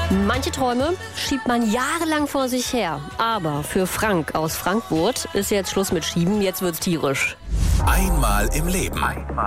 Manche Träume schiebt man jahrelang vor sich her. Aber für Frank aus Frankfurt ist jetzt Schluss mit Schieben, jetzt wird's tierisch. Einmal im Leben.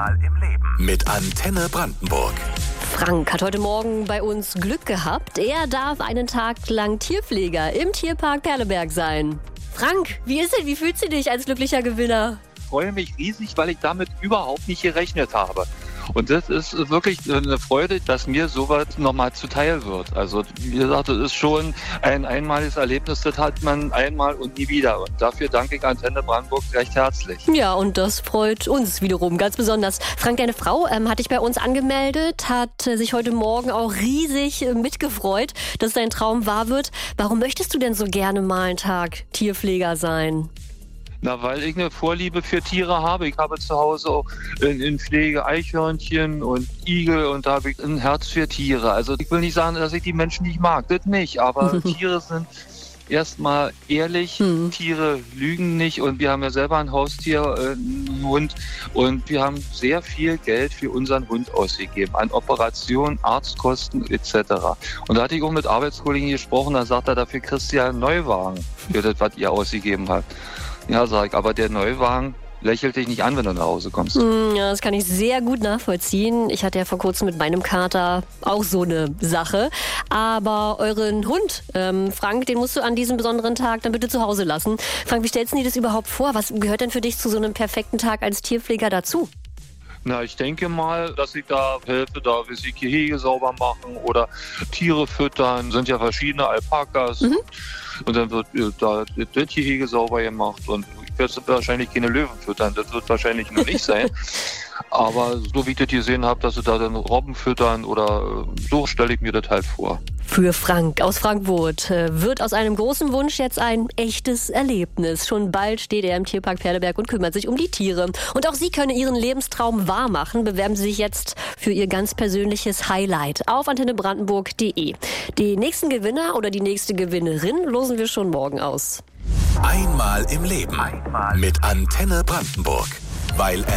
Mit Antenne Brandenburg. Frank hat heute Morgen bei uns Glück gehabt. Er darf einen Tag lang Tierpfleger im Tierpark Perleberg sein. Frank, wie ist es? Wie fühlst du dich als glücklicher Gewinner? Ich freue mich riesig, weil ich damit überhaupt nicht gerechnet habe. Und das ist wirklich eine Freude, dass mir sowas nochmal zuteil wird. Also wie gesagt, das ist schon ein einmaliges Erlebnis, das hat man einmal und nie wieder. Und dafür danke ich Antenne Brandenburg recht herzlich. Ja, und das freut uns wiederum ganz besonders. Frank, deine Frau hat dich bei uns angemeldet, hat sich heute Morgen auch riesig mitgefreut, dass dein Traum wahr wird. Warum möchtest du denn so gerne mal einen Tag Tierpfleger sein? Na, weil ich eine Vorliebe für Tiere habe. Ich habe zu Hause auch in Pflege Eichhörnchen und Igel und da habe ich ein Herz für Tiere. Also ich will nicht sagen, dass ich die Menschen nicht mag, das nicht, aber Tiere sind erstmal ehrlich, Tiere lügen nicht und wir haben ja selber ein Haustier, einen Hund und wir haben sehr viel Geld für unseren Hund ausgegeben, an Operationen, Arztkosten etc. Und da hatte ich auch mit Arbeitskollegen gesprochen, da sagt er, dafür kriegst du ja einen Neuwagen für das, was ihr ausgegeben habt. Ja, sag ich, aber der Neuwagen lächelt dich nicht an, wenn du nach Hause kommst. Ja, das kann ich sehr gut nachvollziehen. Ich hatte ja vor kurzem mit meinem Kater auch so eine Sache. Aber euren Hund, Frank, den musst du an diesem besonderen Tag dann bitte zu Hause lassen. Frank, wie stellst du dir das überhaupt vor? Was gehört denn für dich zu so einem perfekten Tag als Tierpfleger dazu? Na, ich denke mal, dass ich da helfe, da wir sie Gehege sauber machen oder Tiere füttern. Sind ja verschiedene Alpakas. Und dann wird da das Gehege sauber gemacht. Und ich werde wahrscheinlich keine Löwen füttern. Das wird wahrscheinlich nur nicht sein. Aber so wie ich das gesehen habe, dass sie da dann Robben füttern oder so stelle ich mir das halt vor. Für Frank aus Frankfurt wird aus einem großen Wunsch jetzt ein echtes Erlebnis. Schon bald steht er im Tierpark Perleberg und kümmert sich um die Tiere. Und auch Sie können Ihren Lebenstraum wahr machen. Bewerben Sie sich jetzt für Ihr ganz persönliches Highlight auf antennebrandenburg.de. Den nächsten Gewinner oder die nächste Gewinnerin losen wir schon morgen aus. Einmal im Leben. Mit Antenne Brandenburg. Weil